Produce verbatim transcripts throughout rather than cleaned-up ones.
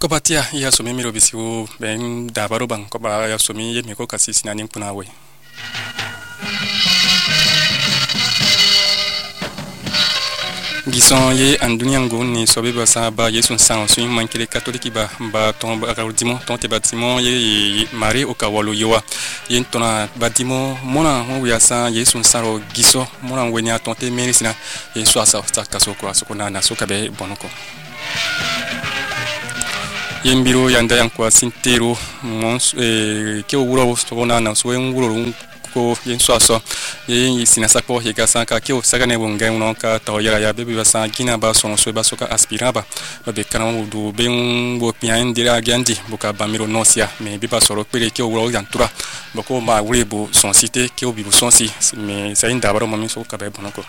Kobatia ya somi miro bisiwo ben dabaro bang koba ya somi ye miko kasi sinani mpuna we. Gison ye andunia ngon ni sobe basa ba yesun san suin mankele katoliki ba ba ton baradimo ton te batimo ye mari o kawalo yowa ye tona batimo mona mo ya san yesun saro giso mona wenya ton te merisina ye so asa ta kaso ko asokona na so kabe bonoko. Yembiro yanda yankwa sintero mons eh ke wuro sokona na so en wuro ko yen so aso yen sinasa ko ye gasa ka ke o sagane wonga uno ka to yara ya bebe basa gina ba so so ba so ka aspiraba ba be kana do be wo pian dira gandi boka bamiro nosia me be ba so ro pele ke o wuro yantura boko ma wurebo son cité ke o bibu son si me sa inda baro mami so ka be bonoko.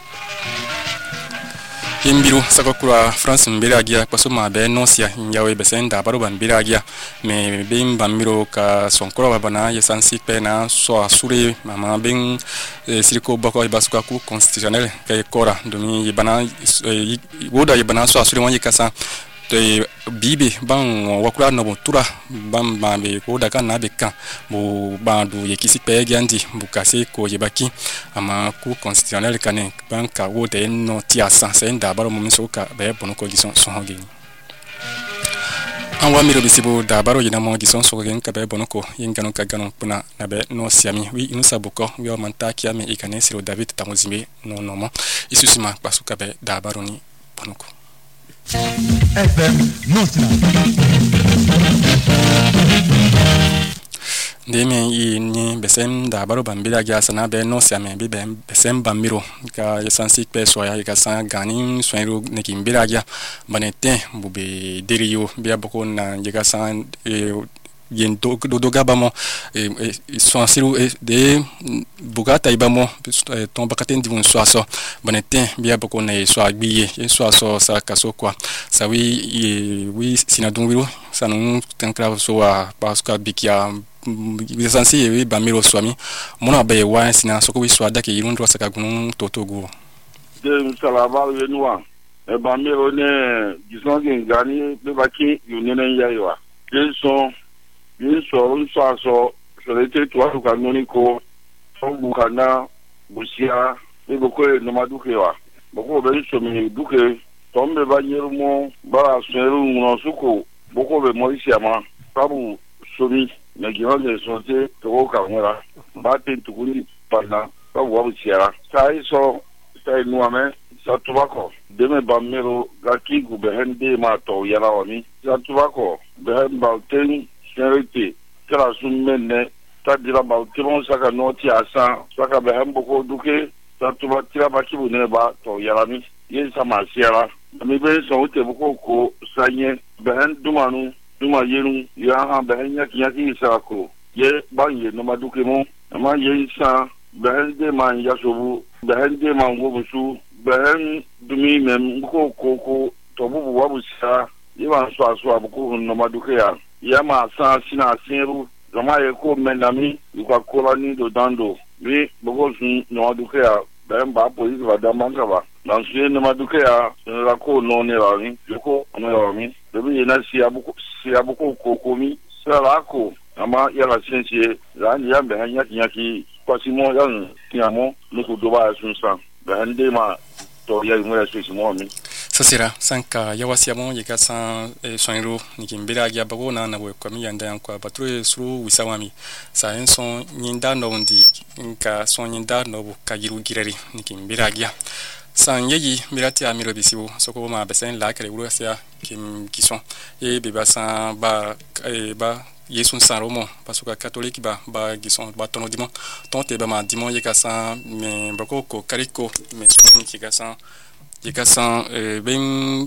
Yembiro sakokura France mbiragia paso mabe nosia nyawe besen da baro ban biragia me bim bamiro ka sonkoro bana yesansi pena so asure mama ben siriko bako basuka ku constitutionnel kay kora domi yibana woda yibana so asure wonye kasa te bibe ban wakura no tura ban bambe ko daga na beka bo bandu yekisi pe gandi bukase ko yebaki ama ku constitutionnel kane ban ka wote no tiasa senda baro mo misoka be bono ko gison so hogi anwa miro bisibo da baro yina mo gison so gen ka be bono ko yingano ka gano puna na be no siami wi inusa boko wi o manta kiame ikane siro David tamozime no no mo isusima pasuka be da baro ni bono ko F M Nostra. Demi i ni besem da baro bambira ga sana be no sia me be besem bambiro ka yesansi pe so ya ga sa ganin soiro ne kimbira ga banete bube deriyo be boko na ga sa yen do do gabamo e so asiru de bugata ibamo ton bakaten di un soaso banete bia boko na so agbiye so aso sa kaso kwa sa wi wi sinadunwiru sanu tankra so wa paska bikia bisansi wi bamiro swami mona be wa sina so ko wi so adake yirundro saka gunun totogo de salaba yenwa e bamiro ne gisonge ngani be baki yunene yayiwa yeso Yin so so so so lete to asu ka noni ko so bukana busia e boko no maduke wa boko be so mi duke to mbe ba nyerumo ba seru no suko boko be moisia ma sabu somi na gihoje so te to ka ngora ba te tukuni pana ba wa busia sai so sai nuame sa tubako deme ba mero ga kigu be hende ma to yara woni sa tubako be ba ten Charité, kala summene, tadira ba tibon saka noti asa, saka be hambo ko duke, tatuba tira ba kibu ne ba to yarami, yen sama siara. Mi be so te boko ko sanye, be han dumanu, duma yenu, ya ha be han yak yak isa ko. Ye ba ye no maduke mo, ama ye isa, be han de man yasobu, be han de man gobusu, be han dumi mem ko ko ko to bubu wabu sa, ye wan so aso abuko no maduke ya. Yama sa sina seru zama ye ko menami yuka kolani do dando we bogo sun no duke ya ben ba police va da manga ba nan suye no maduke ya la ko no ne la ni yuko no la mi de bi na si abuko si abuko ko komi sa la ko ama ya la sensie la ni ya be hanya kinyaki kwa simo yan tiamo no ko do ba sun san ben de ma to ya mo ya su mo mi Sasira sanka yawasiamo yeka san soinro nikimbira ya bago na na we kwami yanda yankwa batru suru wisawami sa enson nyinda no ndi nka son nyinda no kagiru gireri nikimbira ya san yeyi mirati amiro bisibo soko ma besen la kare wuro sia kim kison e be basan ba e ba yesun san romo pasuka catholique ba ba gison ba tono dimo tonte ba ma dimo yeka san me bako ko kariko me son kika san Yeka san ben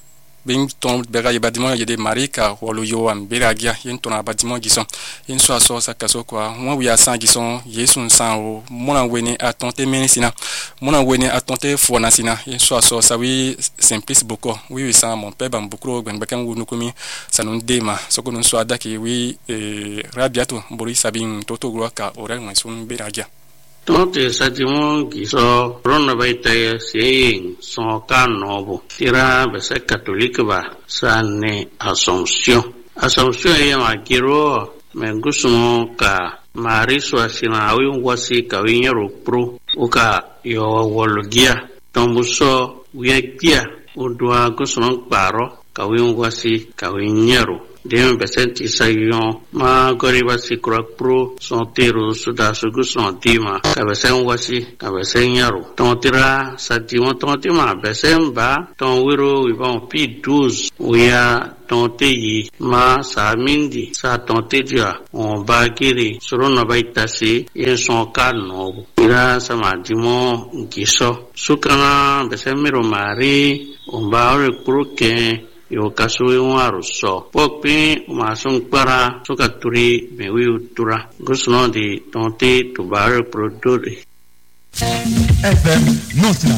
ben ton bega yebadimo yede marika wolo yo am beragia yen ton abadimo gison yen so aso sa kaso kwa mo wi asan gison yesun san o mona weni atonte menisina mona weni atonte fona sina yen so aso sa wi simplice boko wi wi san mon pe bam bukro gben bakan wunu kumi sanun dema soko nun so adaki wi rabiato bori sabin toto gro ka oral mo sun beragia Tonte Satimon Giso Ronabaita saying son canobo. Tira Besa Catholique ba Sane Assumption. Assumption yama giro mengusumo ka mariswa sina wasi kawinyero pro uka yo wologia tombuso wiagia udwa gusumo paro kawin kawinyero. Dem besenti sayon ma gori wasi krak pro son tero suda sugu son tima kabesen wasi kabesen yaro ton tira satimon ton tima besen ba ton wiro wibon pi douze uya ton teyi ma sa mindi sa ton teja on ba kiri surona baitasi yen son kalno ira sama dimo giso sukana besen miro mari on ba ore pro ke yo kasui waru so pokpi masung para sukaturi mewi utura gusno di tonti tubar produri F M Notna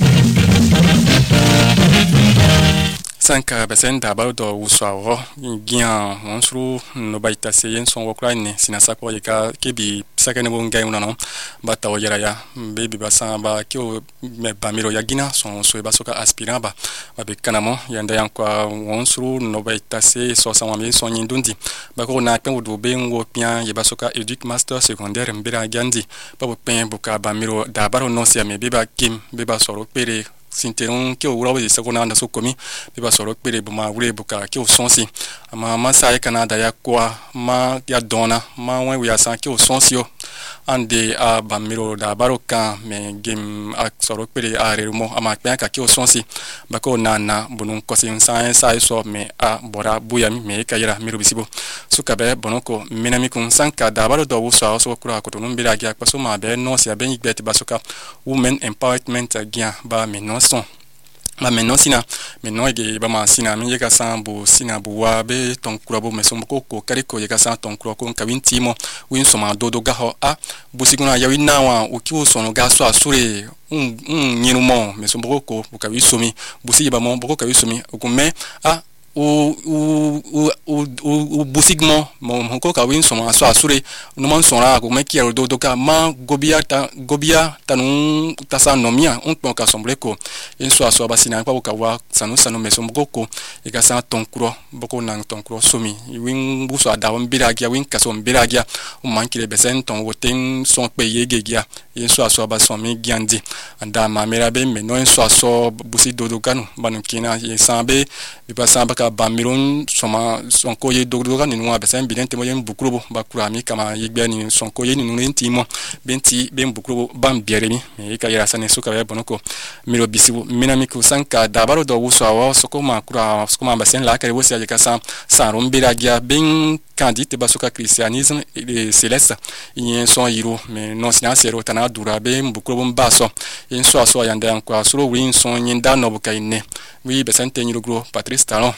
Sanka besen dabaru do uswawo gian monsru no baita seyen son wokra ne sinasa ko yeka kebi sakane bon gay unano bata o yeraya baby basa ba kyo me bamiro yagina son so ba soka aspirant ba ba be kanamo yanda yankwa monsru no baita se so sa wami son yindundi ba ko na pen wodo be ngo pian ye ba soka educ master secondaire mbira gandi ba bo pen buka bamiro dabaru no se me be ba kim be ba soro pere sinteron ke wura we sakona na sokomi be ba soro pere buma wure buka ke o sonsi ama masa e kana da ya kwa ma ya dona ma wen we asan ke o sonsi yo ande a bamiro da baroka me game a soro pere a rerumo ama pe ka ke o sonsi bako nana bunun kosin san sai so me a bora buya me ka yira miro bisibo suka be bonoko minami kun sanka da baro do wusa so kura ko tunun bira gya paso ma be no sia ben yigbeti basoka women empowerment agya ba me no son ma me no sina me no ge ba ma sina mi yeka sambu sina buwa be ton kura bo me so ko ko kari ko yeka san ton kura ko kawin timo win so ma dodo ga ho a busiguna ya win nawa o ki o so no ga so asure un un nyinu mo me so ko ko ka wi so mi busi ba mo ko ka wi so mi ko me a o o o o busigmo mo ko ka win so ma so asure no man so ra ko me ki do do ka ma gobia ta gobia tanu tasa nomia on pon ka sombre ko en so aso basina pa ka wa sanu sanu me so ko e ka sa ton kuro boko nan ton kuro somi win bu so ada won biragia win ka so biragia o man ki le besen ton woten son pe yegegia en so aso basomi giandi anda ma mera be me no en so aso busi do do kanu banu kina e sambe bi pasamba ka bamiron soma sonko ye dogo ni nwa besen bilente mo yen bukrubo bakura mi kama yegbe ni sonko ye ni nunu ntimo benti ben bukrubo bam bieremi me ka yara sane suka be bonoko miro bisibu minami ku sanka dabaro do wuso awo soko ma kura soko ma besen la kare wosi ajeka sa sa rombira gia ben candide basuka christianisme et céleste yen son yiro me non sinansero tana dura ben bukrubo mbaso yen so aso yanda yankwa suro win son yinda no bukaine wi besen tenyiro gro patrice talon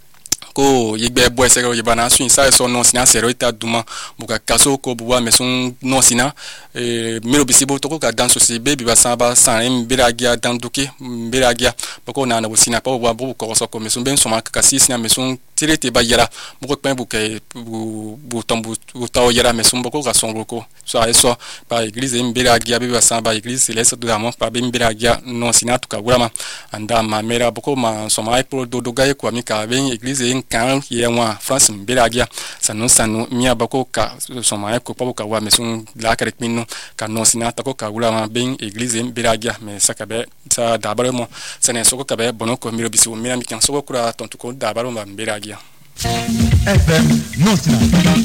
ko yigbe boy sero yibana swin sa so non sina sero ita duma buka kaso ko buwa mesun non sina e miro bisibo to ko ka danso si baby basamba san biragia danduke biragia bako na na busina pa buwa bu ko so ko mesun ben so ma ka sisina mesun tirete ba yara buko pen buka bu bu tombu taw yara mesun bako ka son roko so ay so pa église biragia baby basamba église céleste do amon pa biragia non sina to ka gurama anda ma mera bako ma so ma pro do do gaye ko mi ka ben église kan yewa France biragia sanu sanu mia bako ka so ma ko pa ka wa mesun la kare minno ka non sina ta ko ka gurama ben église biragia me sakabe sa dabare mo sene so ko ka be bono ko miro bisu mira mi kan so ko kura tontu ko dabaro ma biragia F M Notna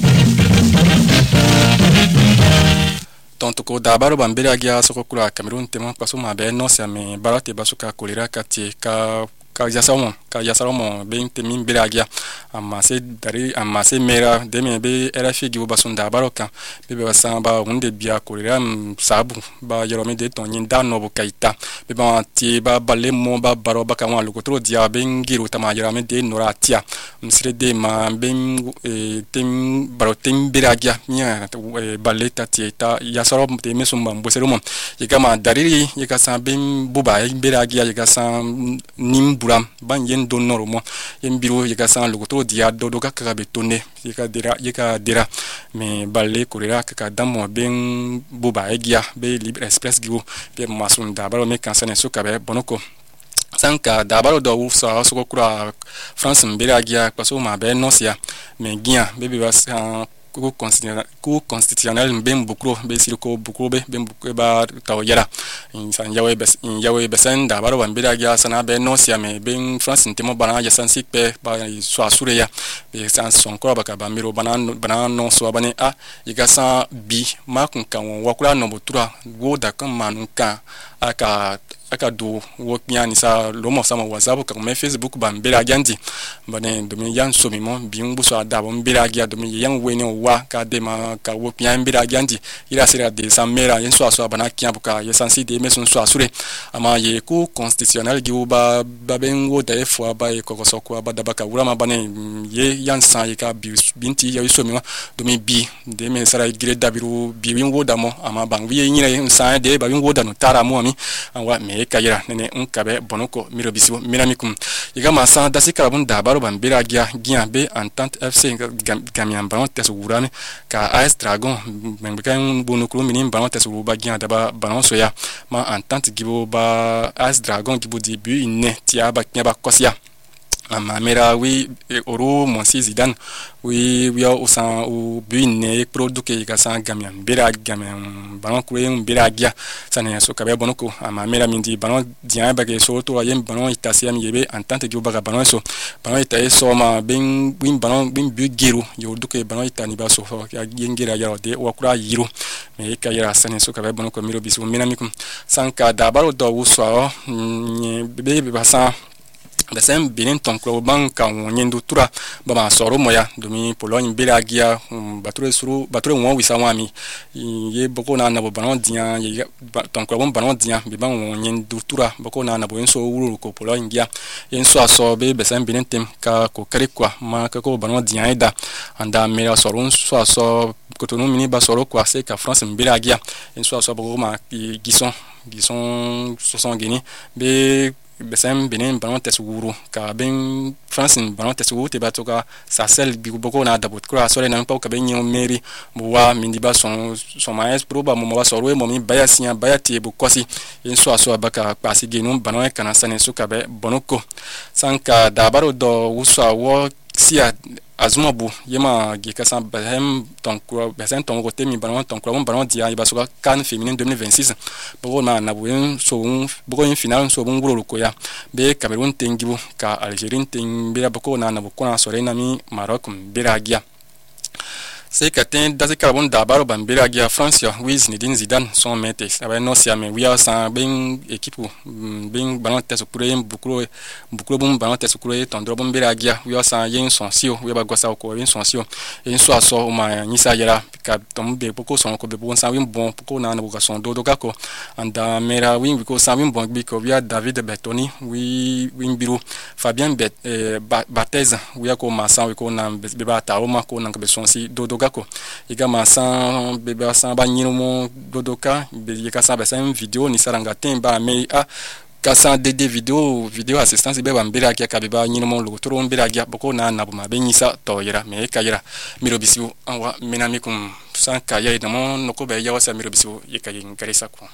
tontu ko dabaro ba biragia so ko kura Cameroun tema paso ma be no se me barate basuka kolera kati ka ka yasawo ka yasawo ben temin biragia amma se dari amma se mera de me be era figi bo basunda baroka be be basamba hunde bia kolera sabu ba yorome de ton yinda no bo kaita be ba ti ba balle mo ba baro ba kan wa lokotro dia ben giru tama yorome de nora tia msrede ma ben tem baro tem biragia nya baleta tieta ya soro te mesumba mbosero yega ma dariri yega sa ben buba biragia yega sa nimburam ban yen donoro mo yen biro yega sa logoto dia dodo ka ka betone yega dira yega dira me balle kurira ka damo ben buba egia be libre express giwo be masunda baro me kansane suka be bonoko sanka dabaro do so so kura France mbiragia paso ma be nosia me gia be be was ku constitutionnel ku constitutionnel mbem bukro be sirko bukro be be ba tawyara insan yawe bes yawe besen dabaro mbiragia sana be nosia me ben France ntemo bana ya sansik pe ba so asure ya be sans son ko ba ka ba miro bana bana no so bane a yigasa bi makun kan wakura no butura go da kan manunka aka aka do woknya ni sa lomo sama WhatsApp ka me Facebook ba mbira gandi bane domi yan so mi mo bi ngbu so ada bo mbira gya domi yan weni wa ka de ma ka woknya mbira gandi ira sira de samera yen so aso bana kya buka ye sansi de me so so asure ama ye ku constitutionnel gi ba ba ben wo da efo ba ye kokoso ko ba da baka wura ma bane ye yan san ye ka bi binti ye so mi mo domi bi de me sara gire dabiru bi win wo da mo ama bang wi nyina ye san de ba win wo da no tara mo mi anwa me kayira nene unkabe bonoko miro bisibo minamikum yiga masa dasi karabun dabaro ban biragia gia be entente F C gamian banon tesu wurane ka A S Dragon benbekan bonokuru minim banon tesu wuba gia daba banon soya ma entente gibo ba A S Dragon gibo di bu inne tia ba knya ba kosia ama mera wi oro monsi Zidane wi wi o san o buine produke ka san gamian bira gamian banon kure biragia sane so kabe bonoko ama mera mindi banon dia ba ke so to yem banon itasia mi yebe entente jo ba banon so banon itae so ma ben win banon bin bu giru yo duke banon itani ba so ya yengira ya de wa kura yiru me ka yara sane so kabe bonoko miro bisu minamikum sanka dabaro do wuso be be basa Besem binin tonkro banka wonyendu tura bama soro moya domi Pologne biragia bature suru bature won wisa wami ye boko na na banon dia ye tonkro bon banon dia bi ban wonyendu tura boko na na bo enso wuru ko Pologne dia enso aso be besem binin tem ka ko kare kwa ma ka ko banon dia ida anda mera soro so aso kotono mini ba soro kwa se ka France biragia enso aso boko ma gison gison soixante geni be besem binin banon tesu wuru ka ben France banon tesu wuru te batoka sa sel bi boko na dabot kura sore na mpa ka ben yo meri wa mindi ba son son maes proba mo wa sorwe mo mi baya sinya baya te bu kosi enso aso abaka pasi genu banon kana sane su ka be bonoko sanka dabaro do wusa wo sia azuma bu yema gi kasan bahem tonkro besen tonko temi banon tonkro bon banon dia iba soka kan féminin deux mille vingt-six boko na na buen so boko in final so bon guro ko ya be Cameroun tengibu ka Algérie tengbira boko na na boko na sore na mi Maroc biragia c'est que ten dans ce carbone d'abord ban biragia France ya oui Zinedine Zidane son maître avec no sia mais oui ça ben équipe ben banon tesu kure bukuro bukuro bon banon tesu kure tondro bon biragia oui ça yen son sio oui ba gosa ko yen son sio yen so aso ma nyisa yara ka tombe boko son ko be bon ça oui bon boko na na boko son dodo kako anda mera oui ko ça oui bon bi ko via David Bertoni oui oui biro Fabien Bet Barthez oui ko masa oui ko na be ba taoma ko na be son si dodo gako iga masa beba sa ba nyino mo dodoka be yeka sa ba sa video ni saranga temba me a kasa de de video video assistance be ba mbira kia ka be ba nyino mo lo toro mbira kia boko na na buma be nyisa to yera me ka yera miro bisiu anwa menami kum san ka ya ida mo no ko be ya wasa miro bisiu yeka yin karisa ko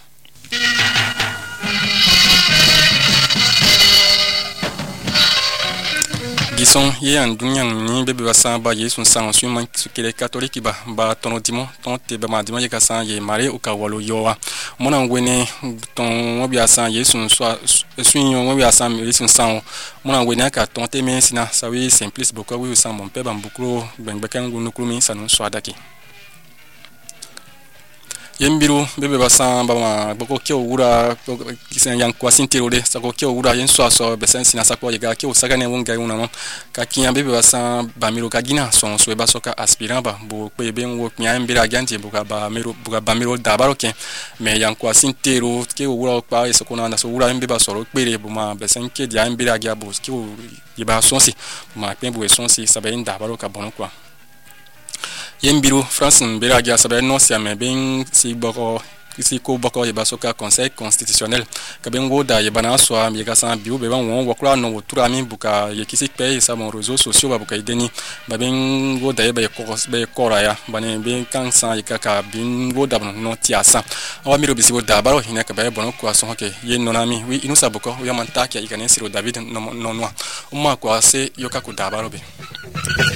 Gison ye an dunyang ni bebe basa ba yesu san su man su kele catholique ba ba tono dimo ton te ba ma dimo ye kasan ye mare o ka walo yowa mona ngwene ton wo bia san yesu so su nyo wo bia san yesu san mona ngwene ka ton te men sina sa wi simplice boko wi san mon pe ba mbukro bengbeka ngunu krumi sanu so adaki Yembiru bebe basan bama boko ke ura kisen yang kwa sintiro de sako ke ura yen so so besen sina sako yega ke usagane wonga una no ka kinya bebe basan bamiro kagina son so eba soka aspirant ba bo pe be wo kinya mbira ganti buka ba miro buka bamiro dabaro ke me yang kwa sintiro ke ura kwa esoko na so ura mbeba soro pere buma besen ke dia mbira gya bo ke yeba sonsi ma pe bo sonsi sabe ndabaro ka bono kwa Yembiru France mbira gya sabe no sia me ben si boko si ko boko yeba soka conseil constitutionnel ka ben woda yeba na so am yega san biu be ban won wakura no wotura mi buka yekisi pe sa mon réseaux sociaux ba buka ideni ba ben woda yeba ko be kora ya bane ben kan san yeka ka bin woda no tiasa awa mi robisi woda baro hina ka ba bono ko so ke ye nonami wi inu sa boko ya mantaki ya ikane siro David no no no umma ko ase yoka ko da baro be